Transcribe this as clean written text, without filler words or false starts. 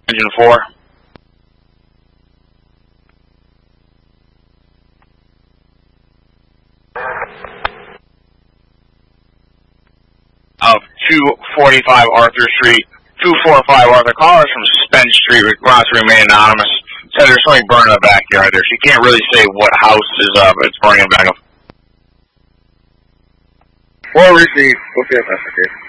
Engine 4. Of 245 Arthur Street. 245 Arthur. Callers from Spence Street wants to remain anonymous. Said there's something burning in the backyard there. She can't really say what house is it's burning in the back of. Or receive. We'll see if that's the case.